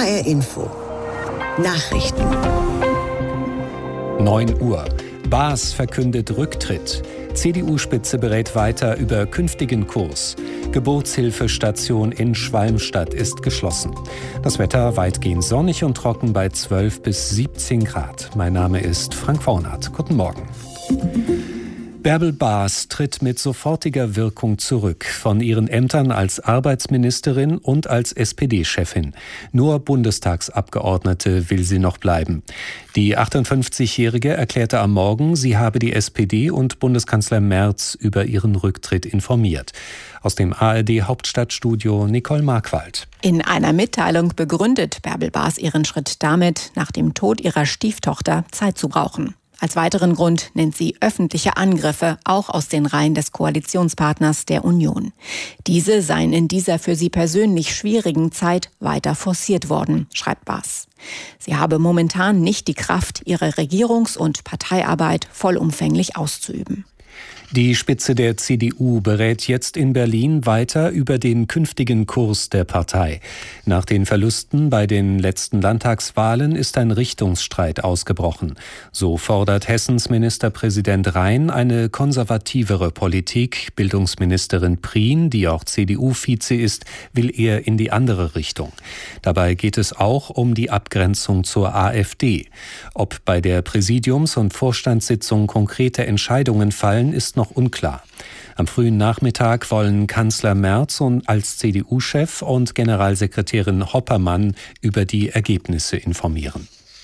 HR Info. Nachrichten. 9 Uhr. Baas verkündet Rücktritt. CDU-Spitze berät weiter über künftigen Kurs. Geburtshilfestation in Schwalmstadt ist geschlossen. Das Wetter weitgehend sonnig und trocken bei 12 bis 17 Grad. Mein Name ist Frank Vornert. Guten Morgen. Bärbel Baas tritt mit sofortiger Wirkung zurück von ihren Ämtern als Arbeitsministerin und als SPD-Chefin. Nur Bundestagsabgeordnete will sie noch bleiben. Die 58-Jährige erklärte am Morgen, sie habe die SPD und Bundeskanzler Merz über ihren Rücktritt informiert. Aus dem ARD-Hauptstadtstudio Nicole Markwald. In einer Mitteilung begründet Bärbel Baas ihren Schritt damit, nach dem Tod ihrer Stieftochter Zeit zu brauchen. Als weiteren Grund nennt sie öffentliche Angriffe, auch aus den Reihen des Koalitionspartners der Union. Diese seien in dieser für sie persönlich schwierigen Zeit weiter forciert worden, schreibt Baas. Sie habe momentan nicht die Kraft, ihre Regierungs- und Parteiarbeit vollumfänglich auszuüben. Die Spitze der CDU berät jetzt in Berlin weiter über den künftigen Kurs der Partei. Nach den Verlusten bei den letzten Landtagswahlen ist ein Richtungsstreit ausgebrochen. So fordert Hessens Ministerpräsident Rhein eine konservativere Politik. Bildungsministerin Prien, die auch CDU-Vize ist, will eher in die andere Richtung. Dabei geht es auch um die Abgrenzung zur AfD. Ob bei der Präsidiums- und Vorstandssitzung konkrete Entscheidungen fallen, ist noch unklar. Am frühen Nachmittag wollen Kanzler Merz als CDU-Chef und Generalsekretärin Hoppermann über die Ergebnisse informieren.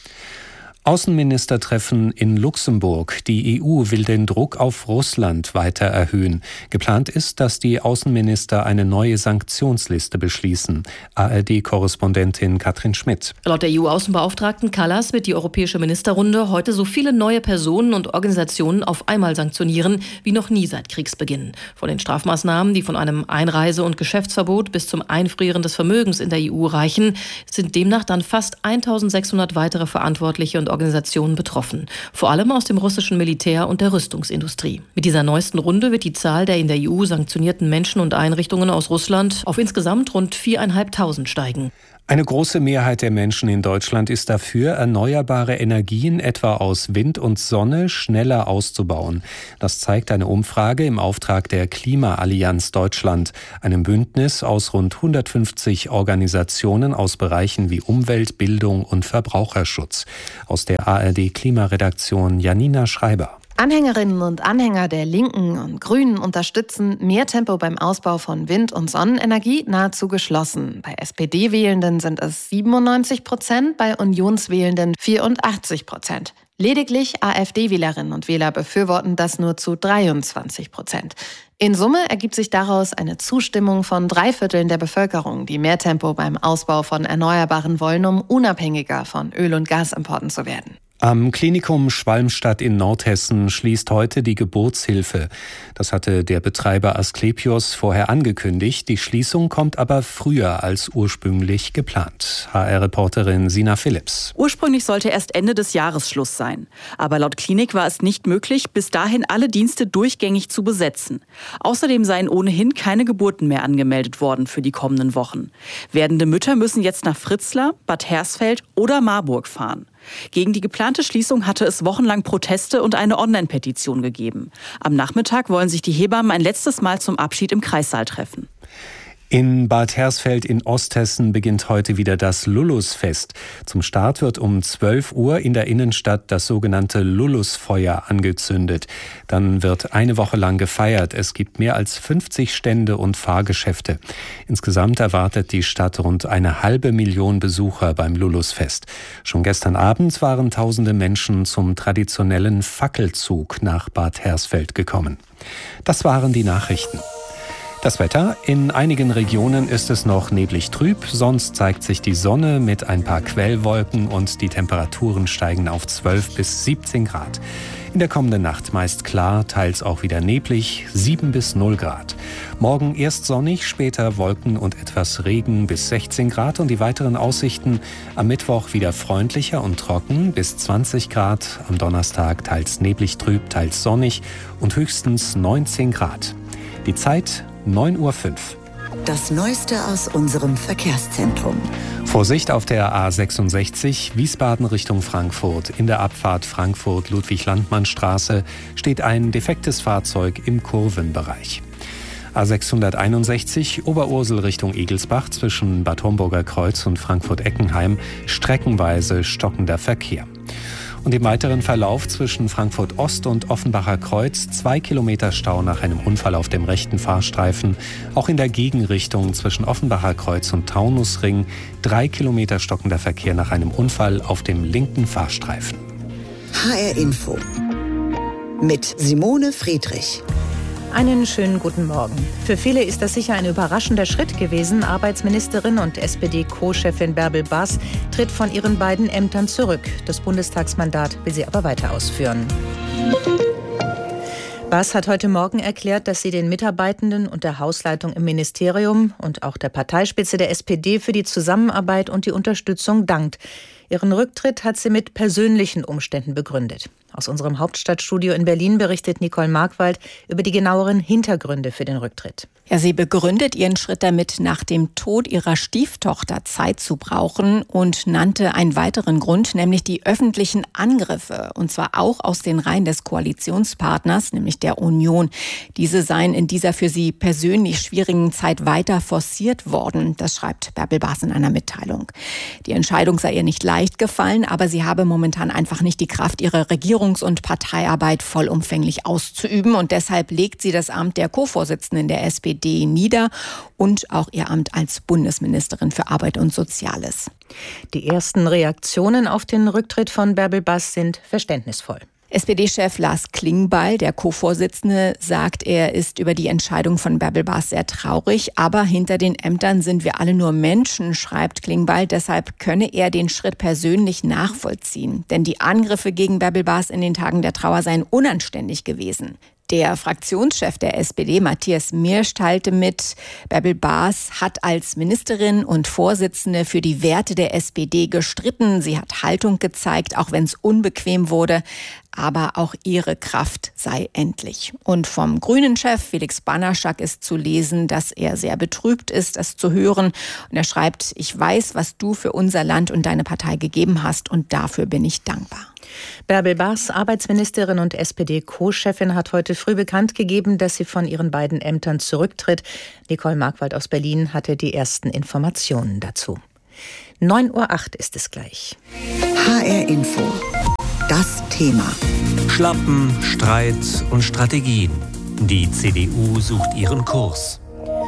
Außenministertreffen in Luxemburg. Die EU will den Druck auf Russland weiter erhöhen. Geplant ist, dass die Außenminister eine neue Sanktionsliste beschließen. ARD-Korrespondentin Katrin Schmidt. Laut der EU-Außenbeauftragten Kallas wird die Europäische Ministerrunde heute so viele neue Personen und Organisationen auf einmal sanktionieren, wie noch nie seit Kriegsbeginn. Von den Strafmaßnahmen, die von einem Einreise- und Geschäftsverbot bis zum Einfrieren des Vermögens in der EU reichen, sind demnach dann fast 1600 weitere Verantwortliche und Organisationen betroffen, vor allem aus dem russischen Militär und der Rüstungsindustrie. Mit dieser neuesten Runde wird die Zahl der in der EU sanktionierten Menschen und Einrichtungen aus Russland auf insgesamt rund 4.500 steigen. Eine große Mehrheit der Menschen in Deutschland ist dafür, erneuerbare Energien etwa aus Wind und Sonne schneller auszubauen. Das zeigt eine Umfrage im Auftrag der Klimaallianz Deutschland, einem Bündnis aus rund 150 Organisationen aus Bereichen wie Umwelt, Bildung und Verbraucherschutz. Aus der ARD-Klimaredaktion Janina Schreiber. Anhängerinnen und Anhänger der Linken und Grünen unterstützen mehr Tempo beim Ausbau von Wind- und Sonnenenergie nahezu geschlossen. Bei SPD-Wählenden sind es 97%, bei Unionswählenden 84%. Lediglich AfD-Wählerinnen und Wähler befürworten das nur zu 23%. In Summe ergibt sich daraus eine Zustimmung von 3/4 der Bevölkerung, die mehr Tempo beim Ausbau von Erneuerbaren wollen, um unabhängiger von Öl- und Gasimporten zu werden. Am Klinikum Schwalmstadt in Nordhessen schließt heute die Geburtshilfe. Das hatte der Betreiber Asklepios vorher angekündigt. Die Schließung kommt aber früher als ursprünglich geplant. HR-Reporterin Sina Phillips. Ursprünglich sollte erst Ende des Jahres Schluss sein. Aber laut Klinik war es nicht möglich, bis dahin alle Dienste durchgängig zu besetzen. Außerdem seien ohnehin keine Geburten mehr angemeldet worden für die kommenden Wochen. Werdende Mütter müssen jetzt nach Fritzlar, Bad Hersfeld oder Marburg fahren. Gegen die geplante Schließung hatte es wochenlang Proteste und eine Online-Petition gegeben. Am Nachmittag wollen sich die Hebammen ein letztes Mal zum Abschied im Kreissaal treffen. In Bad Hersfeld in Osthessen beginnt heute wieder das Lullusfest. Zum Start wird um 12 Uhr in der Innenstadt das sogenannte Lullusfeuer angezündet. Dann wird eine Woche lang gefeiert. Es gibt mehr als 50 Stände und Fahrgeschäfte. Insgesamt erwartet die Stadt rund 500.000 Besucher beim Lullusfest. Schon gestern Abend waren tausende Menschen zum traditionellen Fackelzug nach Bad Hersfeld gekommen. Das waren die Nachrichten. Das Wetter: In einigen Regionen ist es noch neblig trüb, sonst zeigt sich die Sonne mit ein paar Quellwolken und die Temperaturen steigen auf 12 bis 17 Grad. In der kommenden Nacht meist klar, teils auch wieder neblig, 7 bis 0 Grad. Morgen erst sonnig, später Wolken und etwas Regen bis 16 Grad und die weiteren Aussichten: am Mittwoch wieder freundlicher und trocken bis 20 Grad, am Donnerstag teils neblig trüb, teils sonnig und höchstens 19 Grad. Die Zeit 9:05 Uhr. Das Neueste aus unserem Verkehrszentrum. Vorsicht auf der A66 Wiesbaden Richtung Frankfurt. In der Abfahrt Frankfurt-Ludwig-Landmann-Straße steht ein defektes Fahrzeug im Kurvenbereich. A661 Oberursel Richtung Egelsbach zwischen Bad Homburger Kreuz und Frankfurt-Eckenheim streckenweise stockender Verkehr. Und im weiteren Verlauf zwischen Frankfurt Ost und Offenbacher Kreuz 2 Kilometer Stau nach einem Unfall auf dem rechten Fahrstreifen. Auch in der Gegenrichtung zwischen Offenbacher Kreuz und Taunusring 3 Kilometer stockender Verkehr nach einem Unfall auf dem linken Fahrstreifen. HR Info mit Simone Friedrich. Einen schönen guten Morgen. Für viele ist das sicher ein überraschender Schritt gewesen. Arbeitsministerin und SPD-Co-Chefin Bärbel Baas tritt von ihren beiden Ämtern zurück. Das Bundestagsmandat will sie aber weiter ausführen. Baas hat heute Morgen erklärt, dass sie den Mitarbeitenden und der Hausleitung im Ministerium und auch der Parteispitze der SPD für die Zusammenarbeit und die Unterstützung dankt. Ihren Rücktritt hat sie mit persönlichen Umständen begründet. Aus unserem Hauptstadtstudio in Berlin berichtet Nicole Markwald über die genaueren Hintergründe für den Rücktritt. Ja, sie begründet ihren Schritt damit, nach dem Tod ihrer Stieftochter Zeit zu brauchen und nannte einen weiteren Grund, nämlich die öffentlichen Angriffe, und zwar auch aus den Reihen des Koalitionspartners, nämlich der Union. Diese seien in dieser für sie persönlich schwierigen Zeit weiter forciert worden, das schreibt Bärbel Baas in einer Mitteilung. Die Entscheidung sei ihr nicht leicht gefallen, aber sie habe momentan einfach nicht die Kraft, ihre Regierungs- und Parteiarbeit vollumfänglich auszuüben, und deshalb legt sie das Amt der Co-Vorsitzenden der SPD nieder und auch ihr Amt als Bundesministerin für Arbeit und Soziales. Die ersten Reaktionen auf den Rücktritt von Bärbel Baas sind verständnisvoll. SPD-Chef Lars Klingbeil, der Co-Vorsitzende, sagt, er ist über die Entscheidung von Bärbel Baas sehr traurig. Aber hinter den Ämtern sind wir alle nur Menschen, schreibt Klingbeil. Deshalb könne er den Schritt persönlich nachvollziehen. Denn die Angriffe gegen Bärbel Baas in den Tagen der Trauer seien unanständig gewesen. Der Fraktionschef der SPD, Matthias Mirsch, teilte mit, Bärbel Baas hat als Ministerin und Vorsitzende für die Werte der SPD gestritten. Sie hat Haltung gezeigt, auch wenn es unbequem wurde. Aber auch ihre Kraft sei endlich. Und vom Grünen-Chef Felix Banaschak ist zu lesen, dass er sehr betrübt ist, es zu hören. Und er schreibt, ich weiß, was du für unser Land und deine Partei gegeben hast, und dafür bin ich dankbar. Bärbel Baas, Arbeitsministerin und SPD-Co-Chefin, hat heute früh bekannt gegeben, dass sie von ihren beiden Ämtern zurücktritt. Nicole Markwald aus Berlin hatte die ersten Informationen dazu. 9:08 Uhr ist es gleich. HR Info. Das Thema. Schlappen, Streit und Strategien. Die CDU sucht ihren Kurs.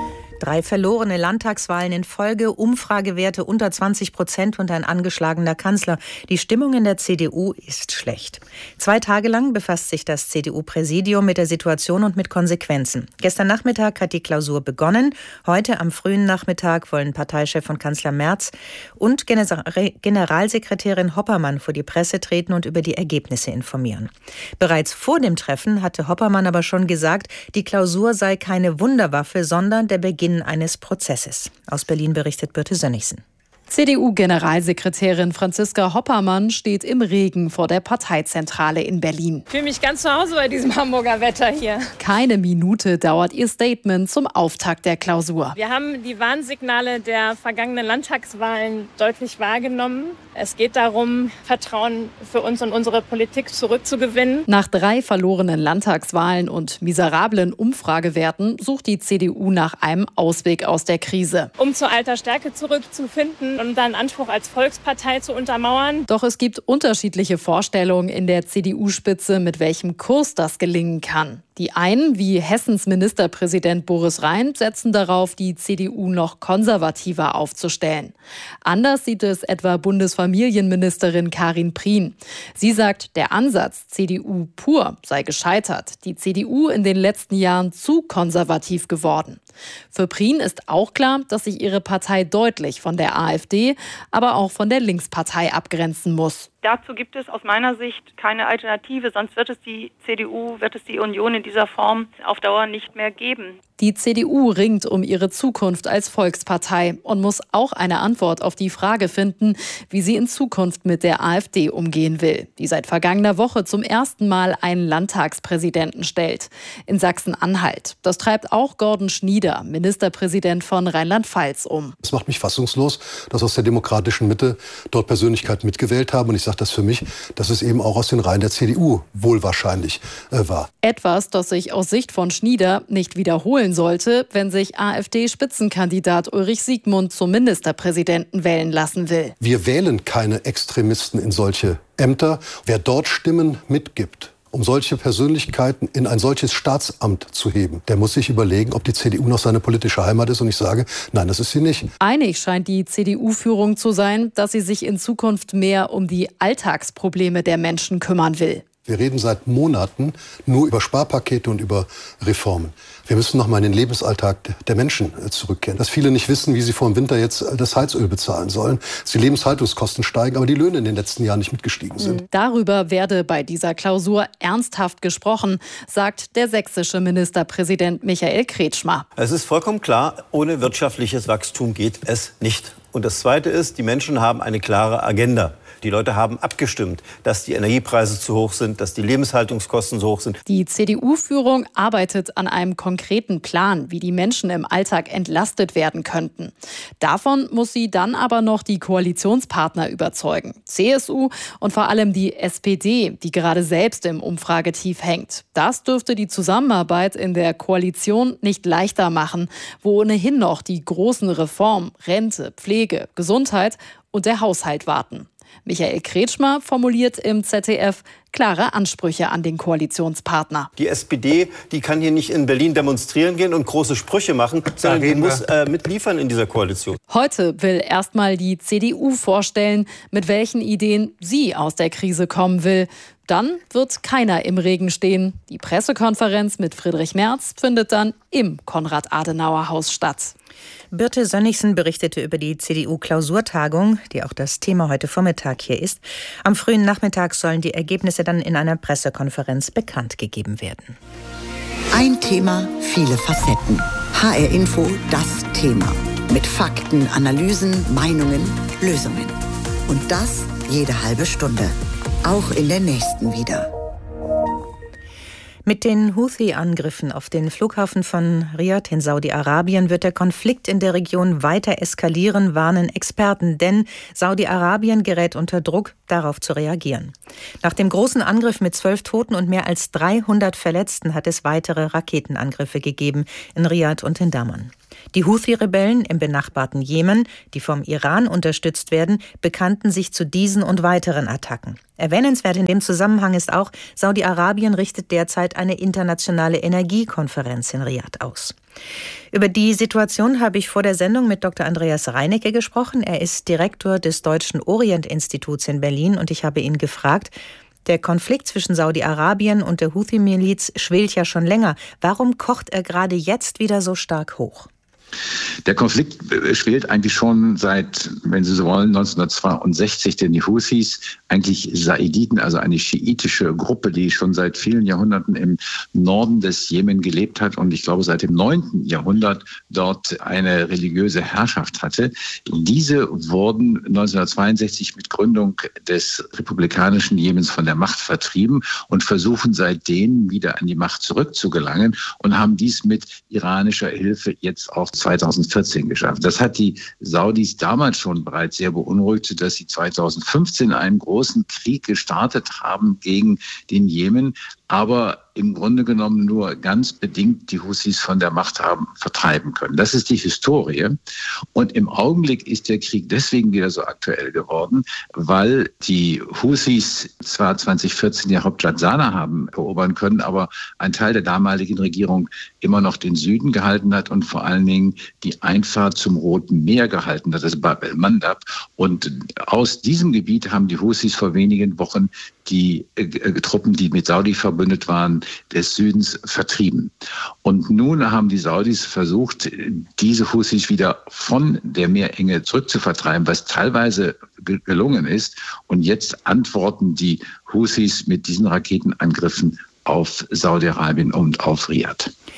3 verlorene Landtagswahlen in Folge, Umfragewerte unter 20% und ein angeschlagener Kanzler. Die Stimmung in der CDU ist schlecht. 2 Tage lang befasst sich das CDU-Präsidium mit der Situation und mit Konsequenzen. Gestern Nachmittag hat die Klausur begonnen. Heute am frühen Nachmittag wollen Parteichef und Kanzler Merz und Generalsekretärin Hoppermann vor die Presse treten und über die Ergebnisse informieren. Bereits vor dem Treffen hatte Hoppermann aber schon gesagt, die Klausur sei keine Wunderwaffe, sondern der Beginn eines Prozesses. Aus Berlin berichtet Birte Sönnigsen. CDU-Generalsekretärin Franziska Hoppermann steht im Regen vor der Parteizentrale in Berlin. Ich fühle mich ganz zu Hause bei diesem Hamburger Wetter hier. Keine Minute dauert ihr Statement zum Auftakt der Klausur. Wir haben die Warnsignale der vergangenen Landtagswahlen deutlich wahrgenommen. Es geht darum, Vertrauen für uns und unsere Politik zurückzugewinnen. Nach 3 verlorenen Landtagswahlen und miserablen Umfragewerten sucht die CDU nach einem Ausweg aus der Krise. Um zur alter Stärke zurückzufinden und dann Anspruch als Volkspartei zu untermauern. Doch es gibt unterschiedliche Vorstellungen in der CDU-Spitze, mit welchem Kurs das gelingen kann. Die einen, wie Hessens Ministerpräsident Boris Rhein, setzen darauf, die CDU noch konservativer aufzustellen. Anders sieht es etwa Bundesfamilienministerin Karin Prien. Sie sagt, der Ansatz CDU pur sei gescheitert. Die CDU in den letzten Jahren zu konservativ geworden. Für Prien ist auch klar, dass sich ihre Partei deutlich von der AfD, aber auch von der Linkspartei abgrenzen muss. Dazu gibt es aus meiner Sicht keine Alternative, sonst wird es die CDU, wird es die Union in dieser Form auf Dauer nicht mehr geben. Die CDU ringt um ihre Zukunft als Volkspartei und muss auch eine Antwort auf die Frage finden, wie sie in Zukunft mit der AfD umgehen will, die seit vergangener Woche zum ersten Mal einen Landtagspräsidenten stellt. In Sachsen-Anhalt. Das treibt auch Gordon Schnieder, Ministerpräsident von Rheinland-Pfalz, um. Es macht mich fassungslos, dass aus der demokratischen Mitte dort Persönlichkeiten mitgewählt haben. Und ich sage das für mich, dass es eben auch aus den Reihen der CDU wohl wahrscheinlich war. Etwas, das sich aus Sicht von Schnieder nicht wiederholen sollte, wenn sich AfD-Spitzenkandidat Ulrich Siegmund zum Ministerpräsidenten wählen lassen will. Wir wählen keine Extremisten in solche Ämter. Wer dort Stimmen mitgibt, um solche Persönlichkeiten in ein solches Staatsamt zu heben, der muss sich überlegen, ob die CDU noch seine politische Heimat ist. Und ich sage, nein, das ist sie nicht. Einig scheint die CDU-Führung zu sein, dass sie sich in Zukunft mehr um die Alltagsprobleme der Menschen kümmern will. Wir reden seit Monaten nur über Sparpakete und über Reformen. Wir müssen noch mal in den Lebensalltag der Menschen zurückkehren. Dass viele nicht wissen, wie sie vor dem Winter jetzt das Heizöl bezahlen sollen. Dass die Lebenshaltungskosten steigen, aber die Löhne in den letzten Jahren nicht mitgestiegen sind. Darüber werde bei dieser Klausur ernsthaft gesprochen, sagt der sächsische Ministerpräsident Michael Kretschmer. Es ist vollkommen klar, ohne wirtschaftliches Wachstum geht es nicht. Und das Zweite ist, die Menschen haben eine klare Agenda. Die Leute haben abgestimmt, dass die Energiepreise zu hoch sind, dass die Lebenshaltungskosten so hoch sind. Die CDU-Führung arbeitet an einem konkreten Plan, wie die Menschen im Alltag entlastet werden könnten. Davon muss sie dann aber noch die Koalitionspartner überzeugen. CSU und vor allem die SPD, die gerade selbst im Umfragetief hängt. Das dürfte die Zusammenarbeit in der Koalition nicht leichter machen, wo ohnehin noch die großen Reformen, Rente, Pflege, Gesundheit und der Haushalt warten. Michael Kretschmer formuliert im ZDF klare Ansprüche an den Koalitionspartner. Die SPD, die kann hier nicht in Berlin demonstrieren gehen und große Sprüche machen, sondern die muss mitliefern in dieser Koalition. Heute will erstmal die CDU vorstellen, mit welchen Ideen sie aus der Krise kommen will. Dann wird keiner im Regen stehen. Die Pressekonferenz mit Friedrich Merz findet dann im Konrad-Adenauer-Haus statt. Birte Sönnigsen berichtete über die CDU-Klausurtagung, die auch das Thema heute Vormittag hier ist. Am frühen Nachmittag sollen die Ergebnisse dann in einer Pressekonferenz bekannt gegeben werden. Ein Thema, viele Facetten. HR Info, das Thema. Mit Fakten, Analysen, Meinungen, Lösungen. Und das jede halbe Stunde. Auch in der nächsten wieder. Mit den Houthi-Angriffen auf den Flughafen von Riyadh in Saudi-Arabien wird der Konflikt in der Region weiter eskalieren, warnen Experten. Denn Saudi-Arabien gerät unter Druck, darauf zu reagieren. Nach dem großen Angriff mit 12 Toten und mehr als 300 Verletzten hat es weitere Raketenangriffe gegeben in Riyadh und in Daman. Die Houthi-Rebellen im benachbarten Jemen, die vom Iran unterstützt werden, bekannten sich zu diesen und weiteren Attacken. Erwähnenswert in dem Zusammenhang ist auch, Saudi-Arabien richtet derzeit eine internationale Energiekonferenz in Riyadh aus. Über die Situation habe ich vor der Sendung mit Dr. Andreas Reinecke gesprochen. Er ist Direktor des Deutschen Orient-Instituts in Berlin und ich habe ihn gefragt, der Konflikt zwischen Saudi-Arabien und der Houthi-Miliz schwelt ja schon länger. Warum kocht er gerade jetzt wieder so stark hoch? Der Konflikt schwelt eigentlich schon seit, wenn Sie so wollen, 1962, denn die Houthis, eigentlich Saiditen, also eine schiitische Gruppe, die schon seit vielen Jahrhunderten im Norden des Jemen gelebt hat und ich glaube seit dem 9. Jahrhundert dort eine religiöse Herrschaft hatte. Diese wurden 1962 mit Gründung des republikanischen Jemens von der Macht vertrieben und versuchen seitdem wieder an die Macht zurückzugelangen und haben dies mit iranischer Hilfe jetzt auch 2014 geschafft. Das hat die Saudis damals schon bereits sehr beunruhigt, sodass sie 2015 einen großen Krieg gestartet haben gegen den Jemen, aber im Grunde genommen nur ganz bedingt die Houthis von der Macht haben vertreiben können. Das ist die Historie. Und im Augenblick ist der Krieg deswegen wieder so aktuell geworden, weil die Houthis zwar 2014 die Hauptstadt Sanaa haben erobern können, aber ein Teil der damaligen Regierung immer noch den Süden gehalten hat und vor allen Dingen die Einfahrt zum Roten Meer gehalten hat, das Bab el-Mandab. Und aus diesem Gebiet haben die Houthis vor wenigen Wochen die Truppen, die mit Saudi verbündet waren, des Südens vertrieben. Und nun haben die Saudis versucht, diese Houthis wieder von der Meerenge zurückzuvertreiben, was teilweise gelungen ist. Und jetzt antworten die Houthis mit diesen Raketenangriffen auf Saudi-Arabien und auf Riyadh.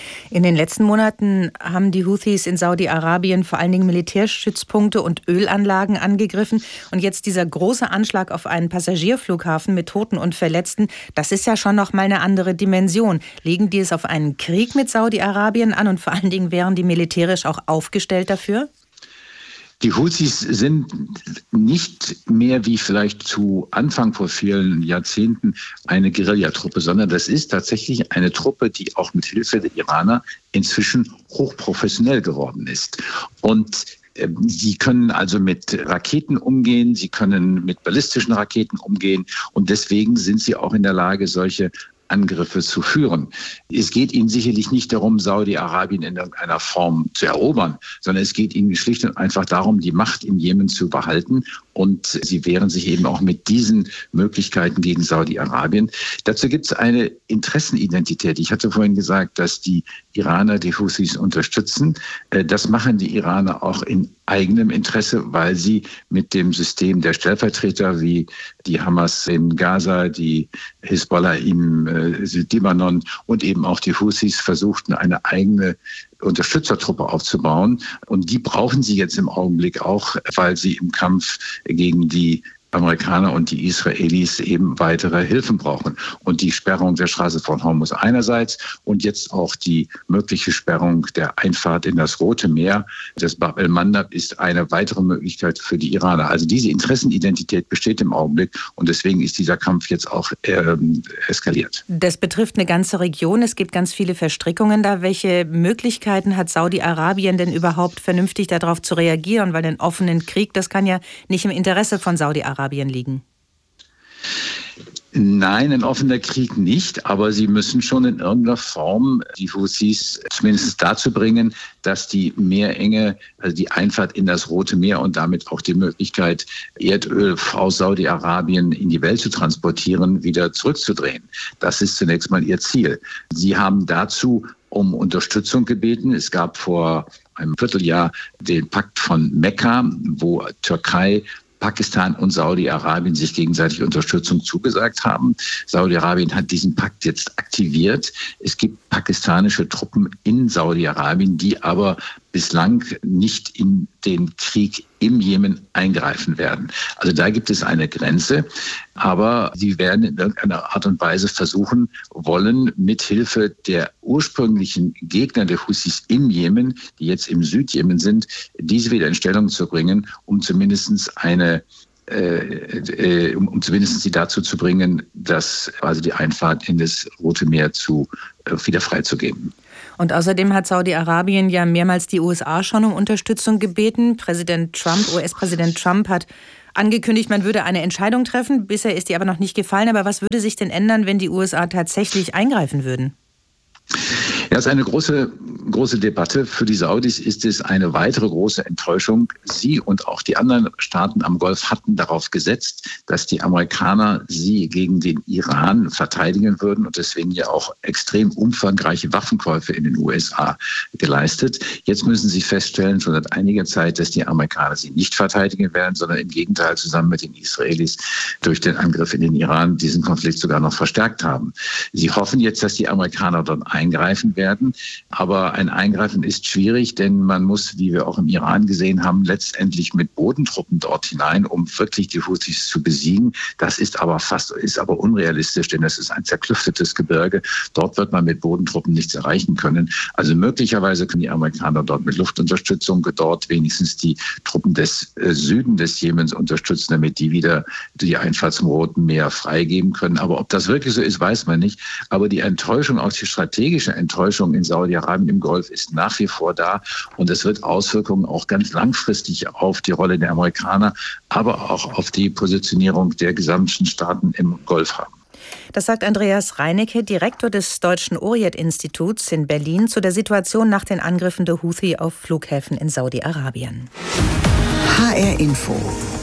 In den letzten Monaten haben die Houthis in Saudi-Arabien vor allen Dingen Militärstützpunkte und Ölanlagen angegriffen. Und jetzt dieser große Anschlag auf einen Passagierflughafen mit Toten und Verletzten, das ist ja schon noch mal eine andere Dimension. Legen die es auf einen Krieg mit Saudi-Arabien an und vor allen Dingen wären die militärisch auch aufgestellt dafür? Die Houthis sind nicht mehr wie vielleicht zu Anfang vor vielen Jahrzehnten eine Guerillatruppe, sondern das ist tatsächlich eine Truppe, die auch mit Hilfe der Iraner inzwischen hochprofessionell geworden ist. Und sie können also mit Raketen umgehen, sie können mit ballistischen Raketen umgehen und deswegen sind sie auch in der Lage, solche Angriffe zu führen. Es geht ihnen sicherlich nicht darum, Saudi-Arabien in irgendeiner Form zu erobern, sondern es geht ihnen schlicht und einfach darum, die Macht im Jemen zu behalten. Und sie wehren sich eben auch mit diesen Möglichkeiten gegen Saudi-Arabien. Dazu gibt es eine Interessenidentität. Ich hatte vorhin gesagt, dass die Iraner die Houthis unterstützen. Das machen die Iraner auch in eigenem Interesse, weil sie mit dem System der Stellvertreter wie die Hamas in Gaza, die Hisbollah im Südlibanon und eben auch die Houthis versuchten, eine eigene Unterstützertruppe aufzubauen. Und die brauchen sie jetzt im Augenblick auch, weil sie im Kampf gegen die Amerikaner und die Israelis eben weitere Hilfen brauchen. Und die Sperrung der Straße von Hormuz einerseits und jetzt auch die mögliche Sperrung der Einfahrt in das Rote Meer des Bab el-Mandab ist eine weitere Möglichkeit für die Iraner. Also diese Interessenidentität besteht im Augenblick und deswegen ist dieser Kampf jetzt auch eskaliert. Das betrifft eine ganze Region. Es gibt ganz viele Verstrickungen da. Welche Möglichkeiten hat Saudi-Arabien denn überhaupt vernünftig darauf zu reagieren? Weil den offenen Krieg, das kann ja nicht im Interesse von Saudi-Arabien liegen. Nein, ein offener Krieg nicht, aber sie müssen schon in irgendeiner Form die Houthis zumindest dazu bringen, dass die Meerenge, also die Einfahrt in das Rote Meer und damit auch die Möglichkeit, Erdöl aus Saudi-Arabien in die Welt zu transportieren, wieder zurückzudrehen. Das ist zunächst mal ihr Ziel. Sie haben dazu um Unterstützung gebeten. Es gab vor einem Vierteljahr den Pakt von Mekka, wo Türkei, Pakistan und Saudi-Arabien sich gegenseitig Unterstützung zugesagt haben. Saudi-Arabien hat diesen Pakt jetzt aktiviert. Es gibt pakistanische Truppen in Saudi-Arabien, die aber bislang nicht in den Krieg im Jemen eingreifen werden. Also da gibt es eine Grenze, aber sie werden in irgendeiner Art und Weise versuchen wollen, mithilfe der ursprünglichen Gegner der Houthis im Jemen, die jetzt im Südjemen sind, diese wieder in Stellung zu bringen, um zumindest sie dazu zu bringen, dass also die Einfahrt in das Rote Meer wieder freizugeben. Und außerdem hat Saudi-Arabien ja mehrmals die USA schon um Unterstützung gebeten. US-Präsident Trump hat angekündigt, man würde eine Entscheidung treffen. Bisher ist die aber noch nicht gefallen. Aber was würde sich denn ändern, wenn die USA tatsächlich eingreifen würden? Ja, es ist eine große Debatte. Für die Saudis ist es eine weitere große Enttäuschung. Sie und auch die anderen Staaten am Golf hatten darauf gesetzt, dass die Amerikaner sie gegen den Iran verteidigen würden und deswegen ja auch extrem umfangreiche Waffenkäufe in den USA geleistet. Jetzt müssen sie feststellen, schon seit einiger Zeit, dass die Amerikaner sie nicht verteidigen werden, sondern im Gegenteil zusammen mit den Israelis durch den Angriff in den Iran diesen Konflikt sogar noch verstärkt haben. Sie hoffen jetzt, dass die Amerikaner dort eingreifen werden. Aber ein Eingreifen ist schwierig, denn man muss, wie wir auch im Iran gesehen haben, letztendlich mit Bodentruppen dort hinein, um wirklich die Houthis zu besiegen. Das ist aber unrealistisch, denn das ist ein zerklüftetes Gebirge. Dort wird man mit Bodentruppen nichts erreichen können. Also möglicherweise können die Amerikaner dort mit Luftunterstützung dort wenigstens die Truppen des Süden des Jemens unterstützen, damit die wieder die Einfahrt zum Roten Meer freigeben können. Aber ob das wirklich so ist, weiß man nicht. Aber die Enttäuschung, auch die strategische Enttäuschung in Saudi-Arabien im Golf ist nach wie vor da und es wird Auswirkungen auch ganz langfristig auf die Rolle der Amerikaner, aber auch auf die Positionierung der gesamten Staaten im Golf haben. Das sagt Andreas Reinecke, Direktor des Deutschen Orient-Instituts in Berlin, zu der Situation nach den Angriffen der Houthi auf Flughäfen in Saudi-Arabien. HR Info.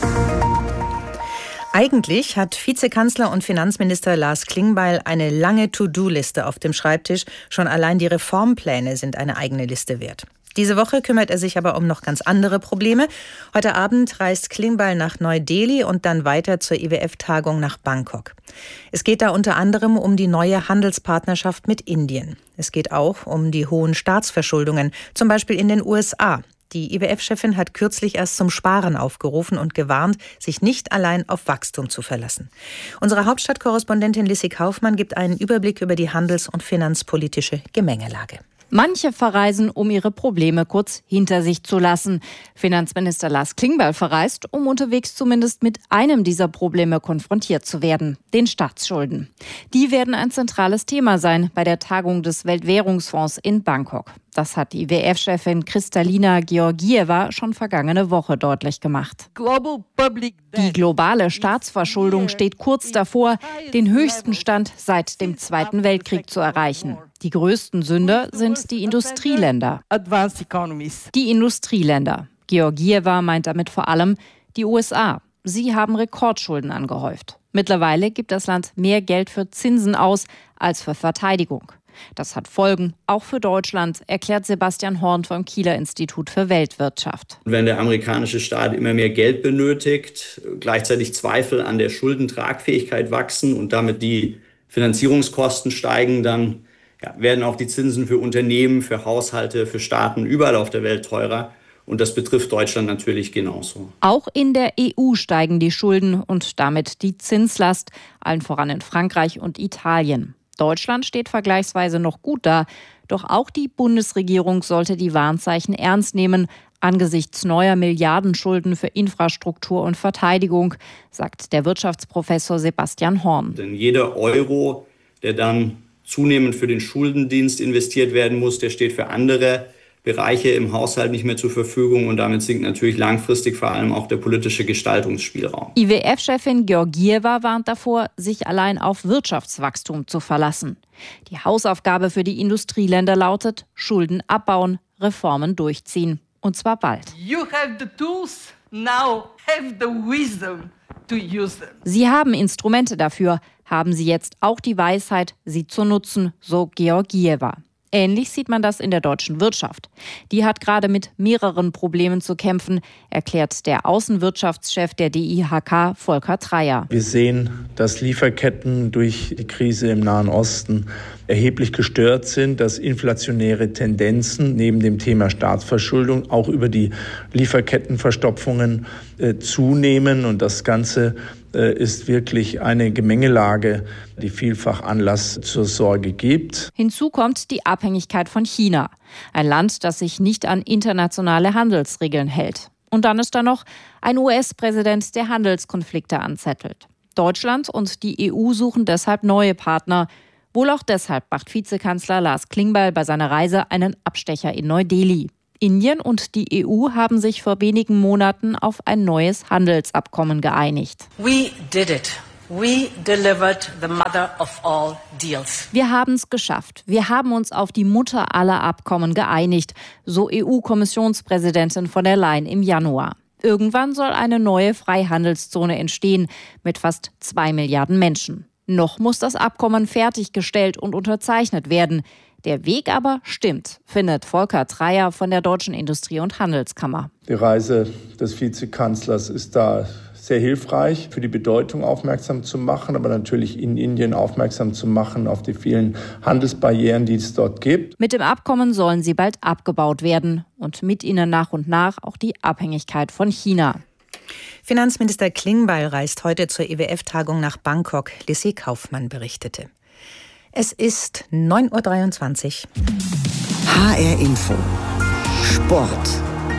Eigentlich hat Vizekanzler und Finanzminister Lars Klingbeil eine lange To-Do-Liste auf dem Schreibtisch. Schon allein die Reformpläne sind eine eigene Liste wert. Diese Woche kümmert er sich aber um noch ganz andere Probleme. Heute Abend reist Klingbeil nach Neu-Delhi und dann weiter zur IWF-Tagung nach Bangkok. Es geht da unter anderem um die neue Handelspartnerschaft mit Indien. Es geht auch um die hohen Staatsverschuldungen, zum Beispiel in den USA. Die IWF-Chefin hat kürzlich erst zum Sparen aufgerufen und gewarnt, sich nicht allein auf Wachstum zu verlassen. Unsere Hauptstadtkorrespondentin Lissy Kaufmann gibt einen Überblick über die handels- und finanzpolitische Gemengelage. Manche verreisen, um ihre Probleme kurz hinter sich zu lassen. Finanzminister Lars Klingbeil verreist, um unterwegs zumindest mit einem dieser Probleme konfrontiert zu werden, den Staatsschulden. Die werden ein zentrales Thema sein bei der Tagung des Weltwährungsfonds in Bangkok. Das hat die IWF-Chefin Kristalina Georgieva schon vergangene Woche deutlich gemacht. Die globale Staatsverschuldung steht kurz davor, den höchsten Stand seit dem Zweiten Weltkrieg zu erreichen. Die größten Sünder sind die Industrieländer. Die Industrieländer. Georgieva meint damit vor allem die USA. Sie haben Rekordschulden angehäuft. Mittlerweile gibt das Land mehr Geld für Zinsen aus als für Verteidigung. Das hat Folgen, auch für Deutschland, erklärt Sebastian Horn vom Kieler Institut für Weltwirtschaft. Wenn der amerikanische Staat immer mehr Geld benötigt, gleichzeitig Zweifel an der Schuldentragfähigkeit wachsen und damit die Finanzierungskosten steigen, dann werden auch die Zinsen für Unternehmen, für Haushalte, für Staaten überall auf der Welt teurer. Und das betrifft Deutschland natürlich genauso. Auch in der EU steigen die Schulden und damit die Zinslast, allen voran in Frankreich und Italien. Deutschland steht vergleichsweise noch gut da. Doch auch die Bundesregierung sollte die Warnzeichen ernst nehmen, angesichts neuer Milliardenschulden für Infrastruktur und Verteidigung, sagt der Wirtschaftsprofessor Sebastian Horn. Denn jeder Euro, der dann zunehmend für den Schuldendienst investiert werden muss, der steht für andere Bereiche im Haushalt nicht mehr zur Verfügung und damit sinkt natürlich langfristig vor allem auch der politische Gestaltungsspielraum. IWF-Chefin Georgieva warnt davor, sich allein auf Wirtschaftswachstum zu verlassen. Die Hausaufgabe für die Industrieländer lautet: Schulden abbauen, Reformen durchziehen. Und zwar bald. You have the tools, now have the wisdom to use them. Sie haben Instrumente dafür, haben Sie jetzt auch die Weisheit, sie zu nutzen, so Georgieva. Ähnlich sieht man das in der deutschen Wirtschaft. Die hat gerade mit mehreren Problemen zu kämpfen, erklärt der Außenwirtschaftschef der DIHK, Volker Treyer. Wir sehen, dass Lieferketten durch die Krise im Nahen Osten erheblich gestört sind, dass inflationäre Tendenzen neben dem Thema Staatsverschuldung auch über die Lieferkettenverstopfungen zunehmen. Und das Ganze ist wirklich eine Gemengelage, die vielfach Anlass zur Sorge gibt. Hinzu kommt die Abhängigkeit von China, ein Land, das sich nicht an internationale Handelsregeln hält. Und dann ist da noch ein US-Präsident, der Handelskonflikte anzettelt. Deutschland und die EU suchen deshalb neue Partner. Wohl auch deshalb macht Vizekanzler Lars Klingbeil bei seiner Reise einen Abstecher in Neu-Delhi. Indien und die EU haben sich vor wenigen Monaten auf ein neues Handelsabkommen geeinigt. We did it. We delivered the mother of all deals. Wir haben es geschafft. Wir haben uns auf die Mutter aller Abkommen geeinigt, so EU-Kommissionspräsidentin von der Leyen im Januar. Irgendwann soll eine neue Freihandelszone entstehen mit fast 2 Milliarden Menschen. Noch muss das Abkommen fertiggestellt und unterzeichnet werden. Der Weg aber stimmt, findet Volker Treyer von der Deutschen Industrie- und Handelskammer. Die Reise des Vizekanzlers ist da sehr hilfreich, für die Bedeutung aufmerksam zu machen, aber natürlich in Indien aufmerksam zu machen auf die vielen Handelsbarrieren, die es dort gibt. Mit dem Abkommen sollen sie bald abgebaut werden und mit ihnen nach und nach auch die Abhängigkeit von China. Finanzminister Klingbeil reist heute zur IWF-Tagung nach Bangkok. Lissy Kaufmann berichtete. Es ist 9.23 Uhr. HR Info. Sport.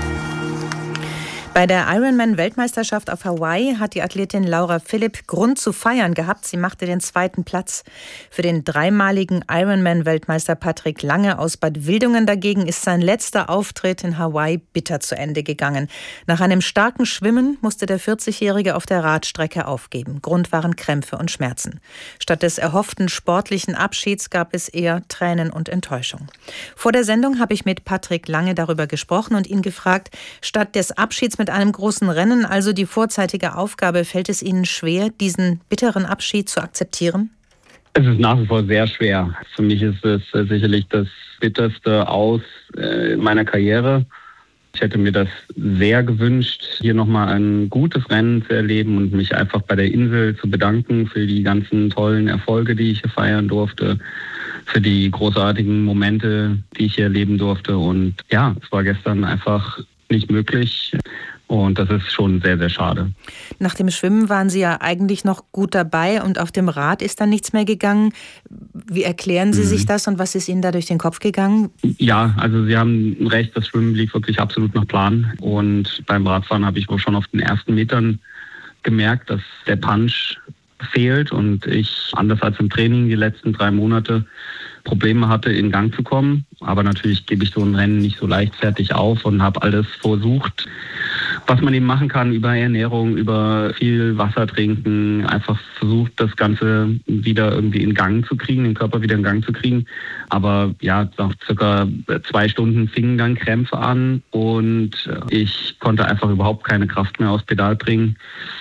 Bei der Ironman-Weltmeisterschaft auf Hawaii hat die Athletin Laura Philipp Grund zu feiern gehabt. Sie machte den 2. Platz. Für den dreimaligen Ironman-Weltmeister Patrick Lange aus Bad Wildungen dagegen ist sein letzter Auftritt in Hawaii bitter zu Ende gegangen. Nach einem starken Schwimmen musste der 40-Jährige auf der Radstrecke aufgeben. Grund waren Krämpfe und Schmerzen. Statt des erhofften sportlichen Abschieds gab es eher Tränen und Enttäuschung. Vor der Sendung habe ich mit Patrick Lange darüber gesprochen und ihn gefragt, statt des Abschieds mit einem großen Rennen, also die vorzeitige Aufgabe, fällt es Ihnen schwer, diesen bitteren Abschied zu akzeptieren? Es ist nach wie vor sehr schwer. Für mich ist es sicherlich das bitterste Aus meiner Karriere. Ich hätte mir das sehr gewünscht, hier nochmal ein gutes Rennen zu erleben und mich einfach bei der Insel zu bedanken für die ganzen tollen Erfolge, die ich hier feiern durfte, für die großartigen Momente, die ich hier erleben durfte. Und ja, es war gestern einfach nicht möglich. Und das ist schon sehr, sehr schade. Nach dem Schwimmen waren Sie ja eigentlich noch gut dabei und auf dem Rad ist dann nichts mehr gegangen. Wie erklären Sie sich das und was ist Ihnen da durch den Kopf gegangen? Ja, also Sie haben recht, das Schwimmen lief wirklich absolut nach Plan. Und beim Radfahren habe ich wohl schon auf den ersten Metern gemerkt, dass der Punch fehlt und ich, anders als im Training die letzten 3 Monate, Probleme hatte, in Gang zu kommen. Aber natürlich gebe ich so ein Rennen nicht so leichtfertig auf und habe alles versucht, was man eben machen kann über Ernährung, über viel Wasser trinken, einfach versucht, das Ganze wieder irgendwie in Gang zu kriegen, den Körper wieder in Gang zu kriegen. Aber ja, nach circa 2 Stunden fingen dann Krämpfe an und ich konnte einfach überhaupt keine Kraft mehr aufs Pedal bringen.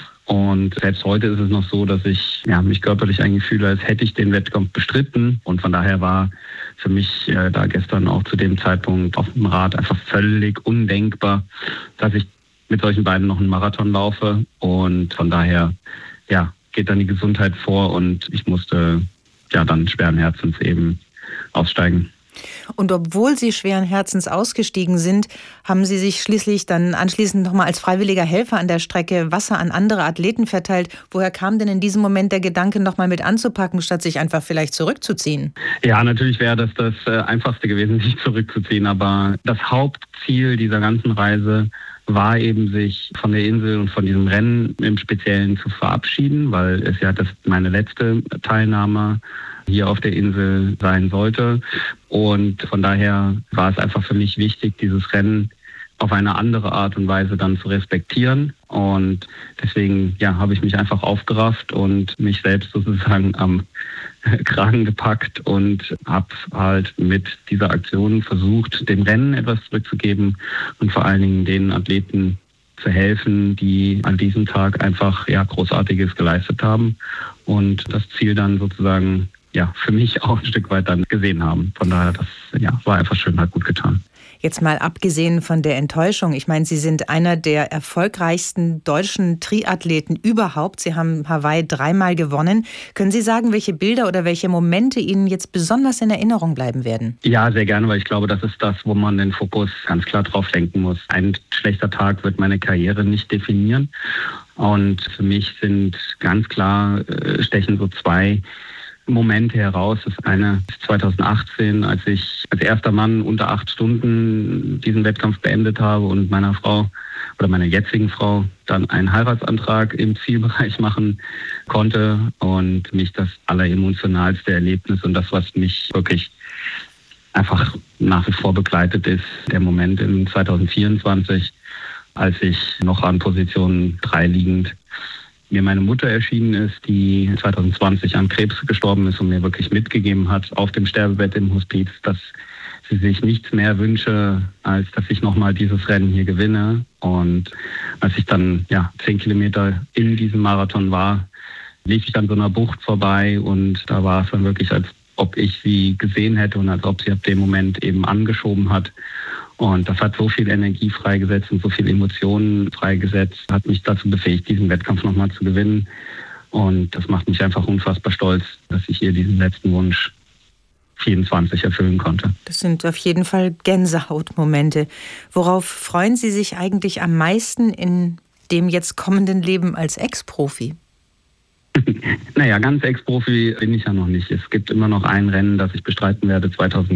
Und selbst heute ist es noch so, dass ich mich körperlich eigentlich fühle, als hätte ich den Wettkampf bestritten. Und von daher war für mich da gestern auch zu dem Zeitpunkt auf dem Rad einfach völlig undenkbar, dass ich mit solchen Beinen noch einen Marathon laufe. Und von daher geht dann die Gesundheit vor und ich musste dann schweren Herzens eben aussteigen. Und obwohl Sie schweren Herzens ausgestiegen sind, haben Sie sich schließlich dann anschließend nochmal als freiwilliger Helfer an der Strecke Wasser an andere Athleten verteilt. Woher kam denn in diesem Moment der Gedanke, nochmal mit anzupacken, statt sich einfach vielleicht zurückzuziehen? Ja, natürlich wäre das Einfachste gewesen, sich zurückzuziehen. Aber das Hauptziel dieser ganzen Reise war eben, sich von der Insel und von diesem Rennen im Speziellen zu verabschieden, weil es ja meine letzte Teilnahme hier auf der Insel sein sollte. Und von daher war es einfach für mich wichtig, dieses Rennen auf eine andere Art und Weise dann zu respektieren. Und deswegen habe ich mich einfach aufgerafft und mich selbst sozusagen am Kragen gepackt und habe halt mit dieser Aktion versucht, dem Rennen etwas zurückzugeben und vor allen Dingen den Athleten zu helfen, die an diesem Tag einfach Großartiges geleistet haben und das Ziel dann sozusagen für mich auch ein Stück weit dann gesehen haben. Von daher, das war einfach schön, hat gut getan. Jetzt mal abgesehen von der Enttäuschung. Ich meine, Sie sind einer der erfolgreichsten deutschen Triathleten überhaupt. Sie haben Hawaii 3-mal gewonnen. Können Sie sagen, welche Bilder oder welche Momente Ihnen jetzt besonders in Erinnerung bleiben werden? Ja, sehr gerne, weil ich glaube, das ist das, wo man den Fokus ganz klar drauf lenken muss. Ein schlechter Tag wird meine Karriere nicht definieren. Und für mich sind ganz klar, stechen so 2 Momente heraus. Das eine ist 2018, als ich als erster Mann unter 8 Stunden diesen Wettkampf beendet habe und meiner Frau oder meiner jetzigen Frau dann einen Heiratsantrag im Zielbereich machen konnte und mich das alleremotionalste Erlebnis und das, was mich wirklich einfach nach wie vor begleitet ist, der Moment in 2024, als ich noch an Position 3 liegend mir meine Mutter erschienen ist, die 2020 an Krebs gestorben ist und mir wirklich mitgegeben hat auf dem Sterbebett im Hospiz, dass sie sich nichts mehr wünsche, als dass ich nochmal dieses Rennen hier gewinne. Und als ich dann 10 Kilometer in diesem Marathon war, lief ich an so einer Bucht vorbei und da war es dann wirklich, als ob ich sie gesehen hätte und als ob sie ab dem Moment eben angeschoben hat. Und das hat so viel Energie freigesetzt und so viele Emotionen freigesetzt, hat mich dazu befähigt, diesen Wettkampf nochmal zu gewinnen. Und das macht mich einfach unfassbar stolz, dass ich hier diesen letzten Wunsch 24 erfüllen konnte. Das sind auf jeden Fall Gänsehautmomente. Worauf freuen Sie sich eigentlich am meisten in dem jetzt kommenden Leben als Ex-Profi? Naja, ganz Ex-Profi bin ich ja noch nicht. Es gibt immer noch ein Rennen, das ich bestreiten werde,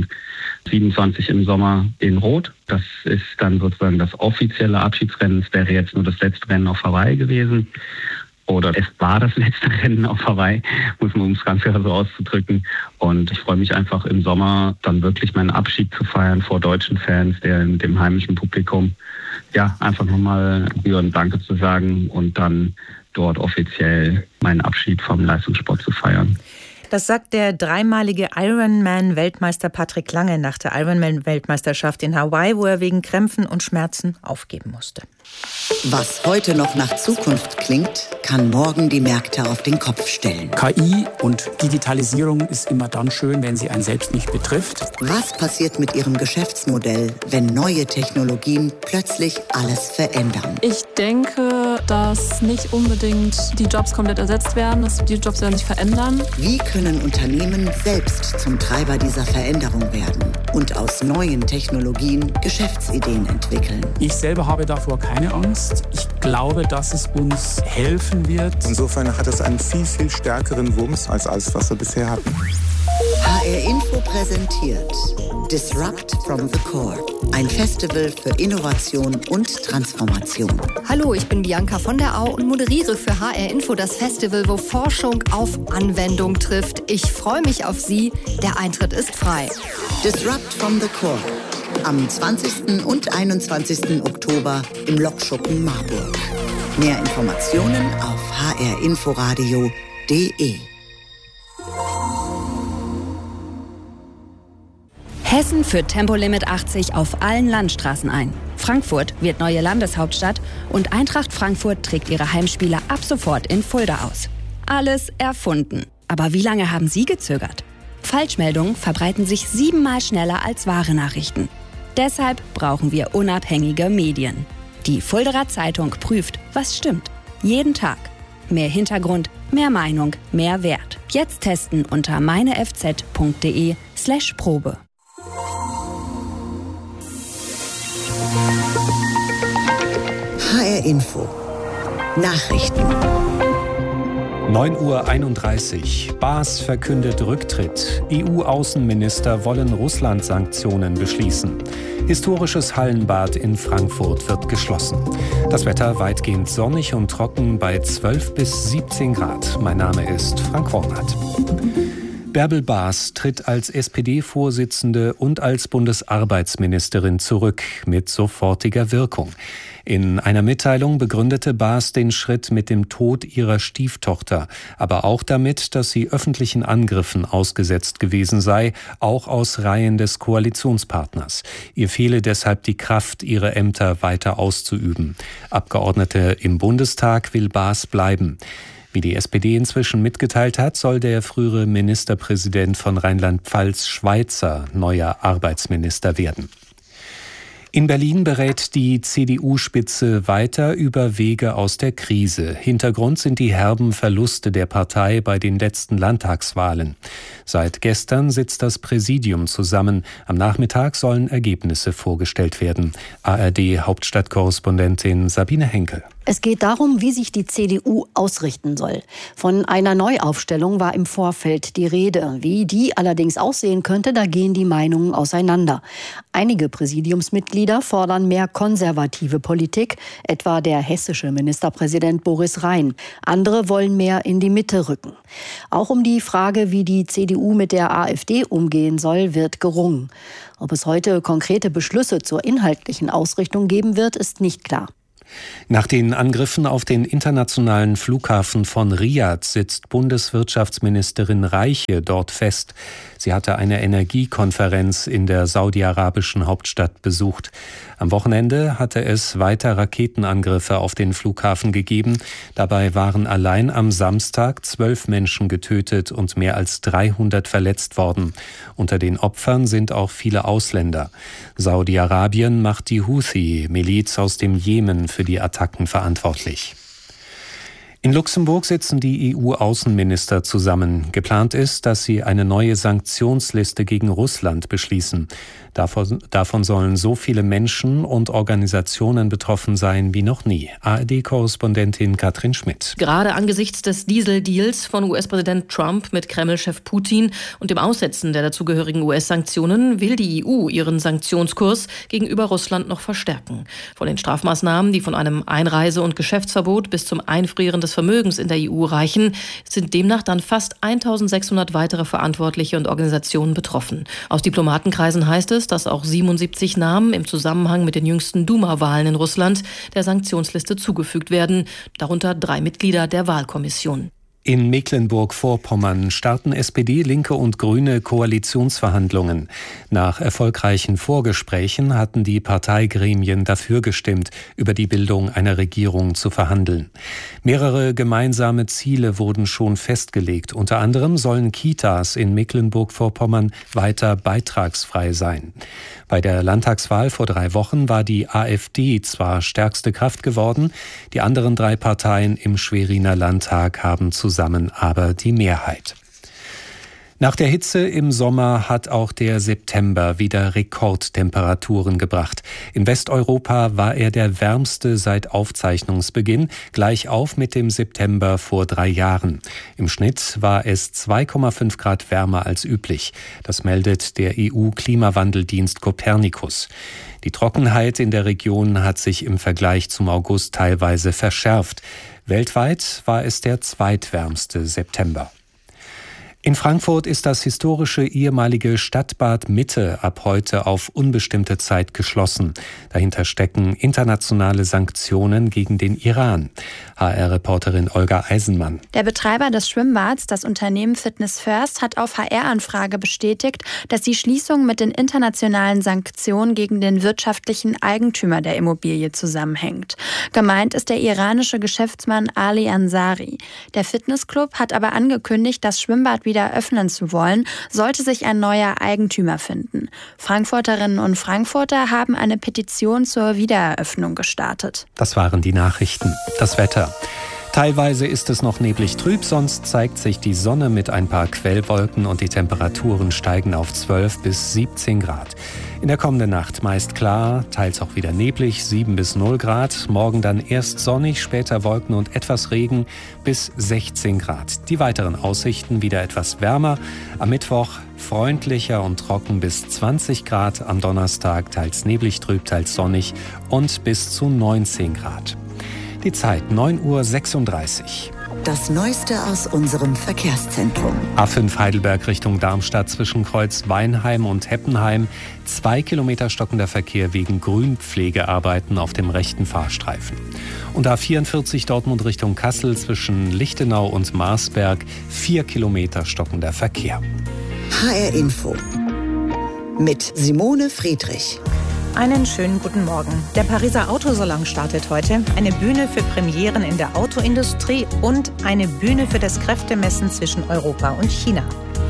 2027 im Sommer in Rot. Das ist dann sozusagen das offizielle Abschiedsrennen. Es wäre jetzt nur das letzte Rennen auf Hawaii gewesen. Oder es war das letzte Rennen auf Hawaii, muss man, um es ganz klar so auszudrücken. Und ich freue mich einfach im Sommer dann wirklich meinen Abschied zu feiern vor deutschen Fans, dem heimischen Publikum. Einfach nochmal gebührend Danke zu sagen und dann dort offiziell meinen Abschied vom Leistungssport zu feiern. Das sagt der dreimalige Ironman-Weltmeister Patrick Lange nach der Ironman-Weltmeisterschaft in Hawaii, wo er wegen Krämpfen und Schmerzen aufgeben musste. Was heute noch nach Zukunft klingt, kann morgen die Märkte auf den Kopf stellen. KI und Digitalisierung ist immer dann schön, wenn sie einen selbst nicht betrifft. Was passiert mit Ihrem Geschäftsmodell, wenn neue Technologien plötzlich alles verändern? Ich denke, dass nicht unbedingt die Jobs komplett ersetzt werden, dass die Jobs werden sich verändern. Wie können Unternehmen selbst zum Treiber dieser Veränderung werden und aus neuen Technologien Geschäftsideen entwickeln? Ich selber habe davor keine Angst. Ich glaube, dass es uns helfen wird. Insofern hat es einen viel, viel stärkeren Wumms als alles, was wir bisher hatten. HR Info präsentiert Disrupt from the Core. Ein Festival für Innovation und Transformation. Hallo, ich bin Bianca von der Au und moderiere für HR Info das Festival, wo Forschung auf Anwendung trifft. Ich freue mich auf Sie. Der Eintritt ist frei. Disrupt from the Core. Am 20. und 21. Oktober im Lokschuppen Marburg. Mehr Informationen auf hrinforadio.de. Hessen führt Tempolimit 80 auf allen Landstraßen ein. Frankfurt wird neue Landeshauptstadt und Eintracht Frankfurt trägt ihre Heimspiele ab sofort in Fulda aus. Alles erfunden. Aber wie lange haben Sie gezögert? Falschmeldungen verbreiten sich 7-mal schneller als wahre Nachrichten. Deshalb brauchen wir unabhängige Medien. Die Fuldaer Zeitung prüft, was stimmt. Jeden Tag. Mehr Hintergrund, mehr Meinung, mehr Wert. Jetzt testen unter meinefz.de/Probe. HR Info. Nachrichten. 9:31 Uhr. Baas verkündet Rücktritt. EU-Außenminister wollen Russland-Sanktionen beschließen. Historisches Hallenbad in Frankfurt wird geschlossen. Das Wetter weitgehend sonnig und trocken bei 12 bis 17 Grad. Mein Name ist Frank Hornert. Bärbel Baas tritt als SPD-Vorsitzende und als Bundesarbeitsministerin zurück mit sofortiger Wirkung. In einer Mitteilung begründete Baas den Schritt mit dem Tod ihrer Stieftochter, aber auch damit, dass sie öffentlichen Angriffen ausgesetzt gewesen sei, auch aus Reihen des Koalitionspartners. Ihr fehle deshalb die Kraft, ihre Ämter weiter auszuüben. Abgeordnete im Bundestag will Baas bleiben. Wie die SPD inzwischen mitgeteilt hat, soll der frühere Ministerpräsident von Rheinland-Pfalz Schweizer neuer Arbeitsminister werden. In Berlin berät die CDU-Spitze weiter über Wege aus der Krise. Hintergrund sind die herben Verluste der Partei bei den letzten Landtagswahlen. Seit gestern sitzt das Präsidium zusammen. Am Nachmittag sollen Ergebnisse vorgestellt werden. ARD-Hauptstadtkorrespondentin Sabine Henkel. Es geht darum, wie sich die CDU ausrichten soll. Von einer Neuaufstellung war im Vorfeld die Rede. Wie die allerdings aussehen könnte, da gehen die Meinungen auseinander. Einige Präsidiumsmitglieder fordern mehr konservative Politik, etwa der hessische Ministerpräsident Boris Rhein. Andere wollen mehr in die Mitte rücken. Auch um die Frage, wie die CDU mit der AfD umgehen soll, wird gerungen. Ob es heute konkrete Beschlüsse zur inhaltlichen Ausrichtung geben wird, ist nicht klar. Nach den Angriffen auf den internationalen Flughafen von Riad sitzt Bundeswirtschaftsministerin Reiche dort fest. Sie hatte eine Energiekonferenz in der saudi-arabischen Hauptstadt besucht. Am Wochenende hatte es weiter Raketenangriffe auf den Flughafen gegeben. Dabei waren allein am Samstag 12 Menschen getötet und mehr als 300 verletzt worden. Unter den Opfern sind auch viele Ausländer. Saudi-Arabien macht die Houthi-Miliz aus dem Jemen für die Attacken verantwortlich. In Luxemburg sitzen die EU-Außenminister zusammen. Geplant ist, dass sie eine neue Sanktionsliste gegen Russland beschließen. Davon sollen so viele Menschen und Organisationen betroffen sein wie noch nie. ARD-Korrespondentin Katrin Schmidt. Gerade angesichts des Dieseldeals von US-Präsident Trump mit Kreml-Chef Putin und dem Aussetzen der dazugehörigen US-Sanktionen will die EU ihren Sanktionskurs gegenüber Russland noch verstärken. Von den Strafmaßnahmen, die von einem Einreise- und Geschäftsverbot bis zum Einfrieren des Vermögens in der EU reichen, sind demnach dann fast 1600 weitere Verantwortliche und Organisationen betroffen. Aus Diplomatenkreisen heißt es, dass auch 77 Namen im Zusammenhang mit den jüngsten Duma-Wahlen in Russland der Sanktionsliste zugefügt werden, darunter 3 Mitglieder der Wahlkommission. In Mecklenburg-Vorpommern starten SPD, Linke und Grüne Koalitionsverhandlungen. Nach erfolgreichen Vorgesprächen hatten die Parteigremien dafür gestimmt, über die Bildung einer Regierung zu verhandeln. Mehrere gemeinsame Ziele wurden schon festgelegt. Unter anderem sollen Kitas in Mecklenburg-Vorpommern weiter beitragsfrei sein. Bei der Landtagswahl vor 3 Wochen war die AfD zwar stärkste Kraft geworden, die anderen 3 Parteien im Schweriner Landtag haben zusammen aber die Mehrheit. Nach der Hitze im Sommer hat auch der September wieder Rekordtemperaturen gebracht. In Westeuropa war er der wärmste seit Aufzeichnungsbeginn, gleich auf mit dem September vor 3 Jahren. Im Schnitt war es 2,5 Grad wärmer als üblich. Das meldet der EU-Klimawandeldienst Copernicus. Die Trockenheit in der Region hat sich im Vergleich zum August teilweise verschärft. Weltweit war es der zweitwärmste September. In Frankfurt ist das historische ehemalige Stadtbad Mitte ab heute auf unbestimmte Zeit geschlossen. Dahinter stecken internationale Sanktionen gegen den Iran. HR-Reporterin Olga Eisenmann. Der Betreiber des Schwimmbads, das Unternehmen Fitness First, hat auf HR-Anfrage bestätigt, dass die Schließung mit den internationalen Sanktionen gegen den wirtschaftlichen Eigentümer der Immobilie zusammenhängt. Gemeint ist der iranische Geschäftsmann Ali Ansari. Der Fitnessclub hat aber angekündigt, das Schwimmbad wieder öffnen zu wollen, sollte sich ein neuer Eigentümer finden. Frankfurterinnen und Frankfurter haben eine Petition zur Wiedereröffnung gestartet. Das waren die Nachrichten. Das Wetter. Teilweise ist es noch neblig trüb, sonst zeigt sich die Sonne mit ein paar Quellwolken und die Temperaturen steigen auf 12 bis 17 Grad. In der kommenden Nacht meist klar, teils auch wieder neblig, 7 bis 0 Grad. Morgen dann erst sonnig, später Wolken und etwas Regen bis 16 Grad. Die weiteren Aussichten wieder etwas wärmer. Am Mittwoch freundlicher und trocken bis 20 Grad. Am Donnerstag teils neblig trüb, teils sonnig und bis zu 19 Grad. Die Zeit 9:36 Uhr. Das Neueste aus unserem Verkehrszentrum. A5 Heidelberg Richtung Darmstadt zwischen Kreuz Weinheim und Heppenheim. 2 Kilometer stockender Verkehr wegen Grünpflegearbeiten auf dem rechten Fahrstreifen. Und A44 Dortmund Richtung Kassel zwischen Lichtenau und Marsberg. 4 Kilometer stockender Verkehr. HR Info mit Simone Friedrich. Einen schönen guten Morgen. Der Pariser Autosalon startet heute. Eine Bühne für Premieren in der Autoindustrie und eine Bühne für das Kräftemessen zwischen Europa und China.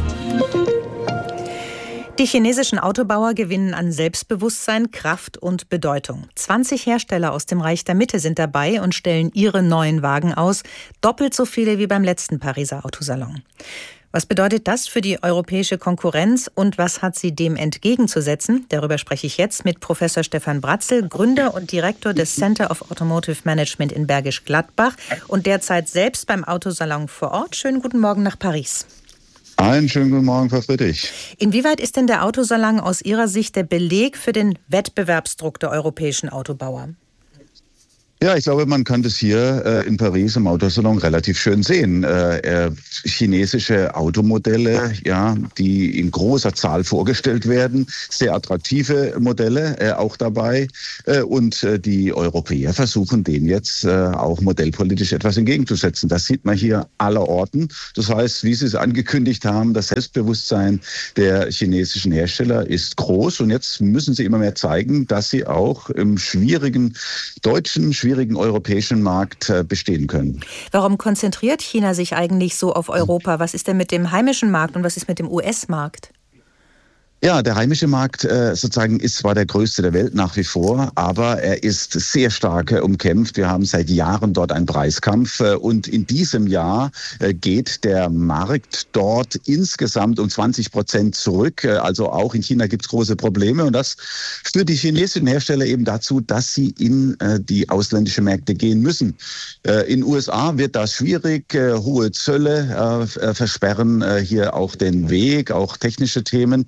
Die chinesischen Autobauer gewinnen an Selbstbewusstsein, Kraft und Bedeutung. 20 Hersteller aus dem Reich der Mitte sind dabei und stellen ihre neuen Wagen aus. Doppelt so viele wie beim letzten Pariser Autosalon. Was bedeutet das für die europäische Konkurrenz und was hat sie dem entgegenzusetzen? Darüber spreche ich jetzt mit Professor Stefan Bratzel, Gründer und Direktor des Center of Automotive Management in Bergisch Gladbach und derzeit selbst beim Autosalon vor Ort. Schönen guten Morgen nach Paris. Einen schönen guten Morgen, Frau Friedrich. Inwieweit ist denn der Autosalon aus Ihrer Sicht der Beleg für den Wettbewerbsdruck der europäischen Autobauer? Ja, ich glaube, man kann das hier in Paris im Autosalon relativ schön sehen. Chinesische Automodelle, ja, die in großer Zahl vorgestellt werden, sehr attraktive Modelle auch dabei. Und die Europäer versuchen dem jetzt auch modellpolitisch etwas entgegenzusetzen. Das sieht man hier allerorten. Das heißt, wie Sie es angekündigt haben, das Selbstbewusstsein der chinesischen Hersteller ist groß. Und jetzt müssen sie immer mehr zeigen, dass sie auch im schwierigen europäischen Markt bestehen können. Warum konzentriert China sich eigentlich so auf Europa? Was ist denn mit dem heimischen Markt und was ist mit dem US-Markt? Ja, der heimische Markt sozusagen ist zwar der größte der Welt nach wie vor, aber er ist sehr stark umkämpft. Wir haben seit Jahren dort einen Preiskampf und in diesem Jahr geht der Markt dort insgesamt um 20% zurück. Also auch in China gibt es große Probleme und das führt die chinesischen Hersteller eben dazu, dass sie in die ausländischen Märkte gehen müssen. In USA wird das schwierig. Hohe Zölle versperren hier auch den Weg, auch technische Themen.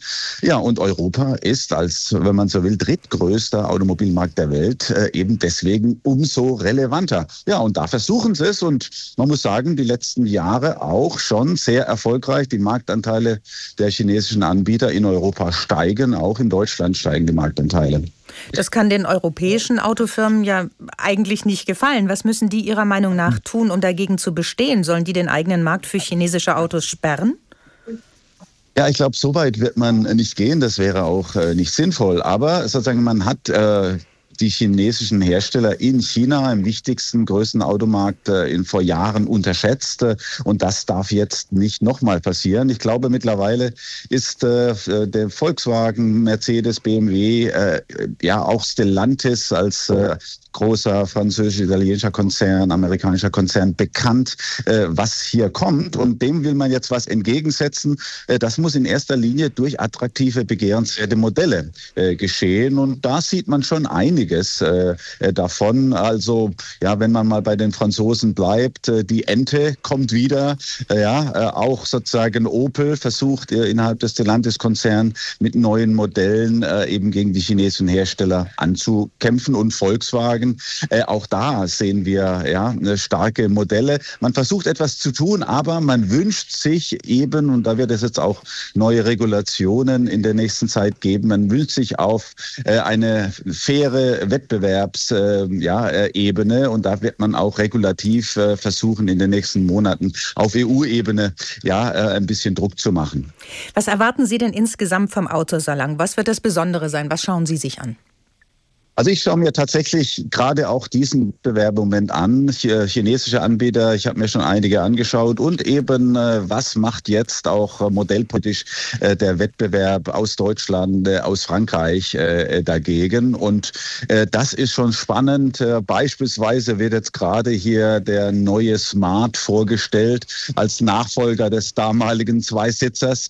Ja, und Europa ist als, wenn man so will, drittgrößter Automobilmarkt der Welt eben deswegen umso relevanter. Ja, und da versuchen sie es und man muss sagen, die letzten Jahre auch schon sehr erfolgreich. Die Marktanteile der chinesischen Anbieter in Europa steigen, auch in Deutschland steigen die Marktanteile. Das kann den europäischen Autofirmen ja eigentlich nicht gefallen. Was müssen die Ihrer Meinung nach tun, um dagegen zu bestehen? Sollen die den eigenen Markt für chinesische Autos sperren? Ja, ich glaube, so weit wird man nicht gehen. Das wäre auch nicht sinnvoll. Aber sozusagen, man hat die chinesischen Hersteller in China, im wichtigsten, größten Automarkt, vor Jahren unterschätzt. Und das darf jetzt nicht nochmal passieren. Ich glaube, mittlerweile ist der Volkswagen, Mercedes, BMW, auch Stellantis als großer französisch-italienischer Konzern, amerikanischer Konzern bekannt, was hier kommt. Und dem will man jetzt was entgegensetzen. Das muss in erster Linie durch attraktive, begehrenswerte Modelle geschehen. Und da sieht man schon einiges davon. Also, ja, wenn man mal bei den Franzosen bleibt, die Ente kommt wieder. Auch sozusagen Opel versucht innerhalb des Stellantis-Konzerns mit neuen Modellen eben gegen die chinesischen Hersteller anzukämpfen und Volkswagen. Auch da sehen wir starke Modelle. Man versucht etwas zu tun, aber man wünscht sich eben, und da wird es jetzt auch neue Regulationen in der nächsten Zeit geben, man wünscht sich auf eine faire Wettbewerbsebene und da wird man auch regulativ versuchen, in den nächsten Monaten auf EU-Ebene ein bisschen Druck zu machen. Was erwarten Sie denn insgesamt vom Autosalon? Was wird das Besondere sein? Was schauen Sie sich an? Also ich schaue mir tatsächlich gerade auch diesen Wettbewerb im Moment an. Chinesische Anbieter, ich habe mir schon einige angeschaut und eben, was macht jetzt auch modellpolitisch der Wettbewerb aus Deutschland, aus Frankreich dagegen. Und das ist schon spannend. Beispielsweise wird jetzt gerade hier der neue Smart vorgestellt als Nachfolger des damaligen Zweisitzers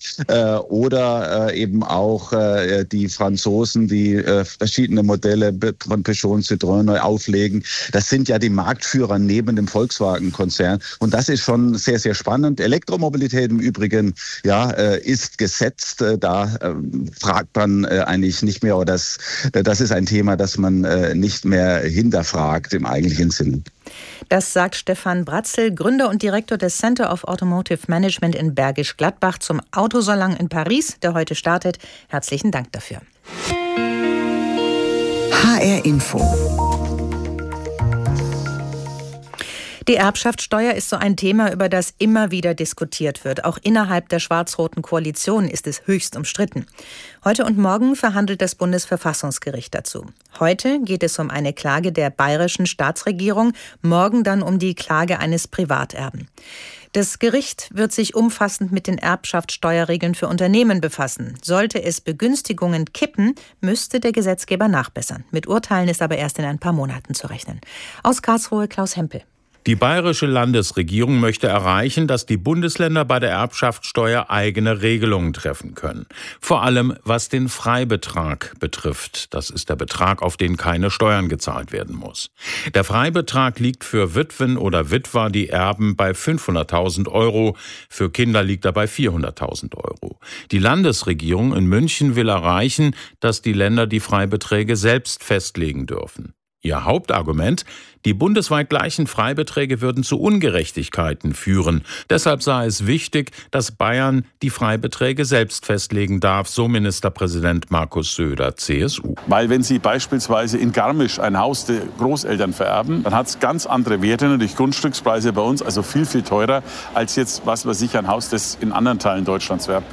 oder eben auch die Franzosen, die verschiedene Modelle von Peugeot und Citroën neu auflegen. Das sind ja die Marktführer neben dem Volkswagen-Konzern. Und das ist schon sehr, sehr spannend. Elektromobilität im Übrigen ist gesetzt. Da fragt man eigentlich nicht mehr, oder das ist ein Thema, das man nicht mehr hinterfragt im eigentlichen Sinne. Das sagt Stefan Bratzel, Gründer und Direktor des Center of Automotive Management in Bergisch Gladbach zum Autosalon in Paris, der heute startet. Herzlichen Dank dafür. HR Info. Die Erbschaftssteuer ist so ein Thema, über das immer wieder diskutiert wird. Auch innerhalb der schwarz-roten Koalition ist es höchst umstritten. Heute und morgen verhandelt das Bundesverfassungsgericht dazu. Heute geht es um eine Klage der bayerischen Staatsregierung, morgen dann um die Klage eines Privaterben. Das Gericht wird sich umfassend mit den Erbschaftssteuerregeln für Unternehmen befassen. Sollte es Begünstigungen kippen, müsste der Gesetzgeber nachbessern. Mit Urteilen ist aber erst in ein paar Monaten zu rechnen. Aus Karlsruhe Klaus Hempel. Die bayerische Landesregierung möchte erreichen, dass die Bundesländer bei der Erbschaftssteuer eigene Regelungen treffen können. Vor allem was den Freibetrag betrifft. Das ist der Betrag, auf den keine Steuern gezahlt werden muss. Der Freibetrag liegt für Witwen oder Witwer, die erben, bei 500.000 €. Für Kinder liegt er bei 400.000 €. Die Landesregierung in München will erreichen, dass die Länder die Freibeträge selbst festlegen dürfen. Ihr Hauptargument: die bundesweit gleichen Freibeträge würden zu Ungerechtigkeiten führen. Deshalb sei es wichtig, dass Bayern die Freibeträge selbst festlegen darf, so Ministerpräsident Markus Söder, CSU. Weil wenn Sie beispielsweise in Garmisch ein Haus der Großeltern vererben, dann hat es ganz andere Werte, natürlich Grundstückspreise bei uns, also viel, viel teurer als jetzt, was weiß ich, ein Haus, das in anderen Teilen Deutschlands vererbt wird.